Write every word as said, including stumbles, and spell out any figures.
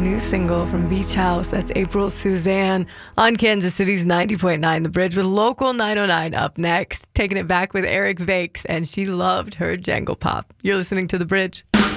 new single from Beach House. That's April Suzanne on Kansas City's ninety point nine The Bridge with Local nine oh nine up next. Taking it back with Eric Vakes, and she loved her jangle pop. You're listening to The Bridge.